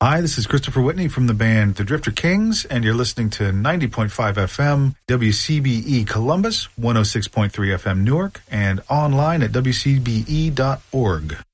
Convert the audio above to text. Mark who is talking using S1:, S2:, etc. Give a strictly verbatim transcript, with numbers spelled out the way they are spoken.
S1: Hi, this is Christopher Whitney from the band The Drifter Kings, and you're listening to ninety point five F M, W C B E Columbus, one oh six point three F M Newark, and online at W C B E dot org.